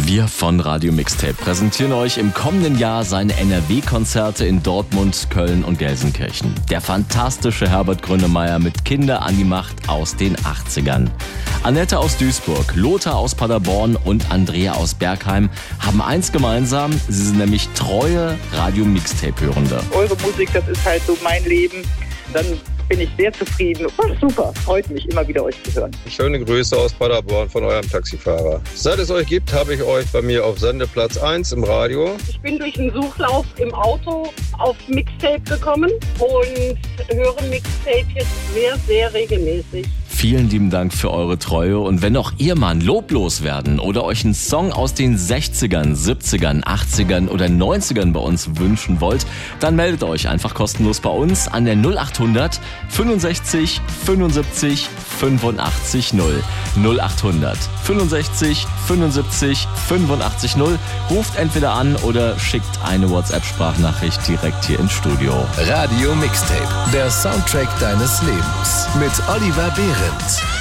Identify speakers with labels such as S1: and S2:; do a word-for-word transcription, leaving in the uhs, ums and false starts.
S1: Wir von Radio Mixtape präsentieren euch im kommenden Jahr seine N R W-Konzerte in Dortmund, Köln und Gelsenkirchen. Der fantastische Herbert Grönemeyer mit Kinder an die Macht aus den achtzigern. Annette aus Duisburg, Lothar aus Paderborn und Andrea aus Bergheim haben eins gemeinsam, sie sind nämlich treue Radio Mixtape-Hörende.
S2: Eure Musik, das ist halt so mein Leben. Dann bin ich sehr zufrieden. Oh, super, freut mich immer wieder euch zu hören.
S3: Schöne Grüße aus Paderborn von eurem Taxifahrer. Seit es euch gibt, habe ich euch bei mir auf Sendeplatz eins im Radio.
S4: Ich bin durch einen Suchlauf im Auto auf Mixtape gekommen und höre Mixtape jetzt sehr, sehr regelmäßig.
S1: Vielen lieben Dank für eure Treue und wenn auch ihr mal loblos werden oder euch einen Song aus den sechzigern, siebzigern, achtzigern oder neunzigern bei uns wünschen wollt, dann meldet euch einfach kostenlos bei uns an der null achthundert fünfundsechzig fünfundsiebzig fünfundachtzig null. null achthundert fünfundsechzig fünfundsiebzig fünfundachtzig null. Ruft entweder an oder schickt eine WhatsApp-Sprachnachricht direkt hier ins Studio.
S5: Radio Mixtape, der Soundtrack deines Lebens mit Oliver Behrendt.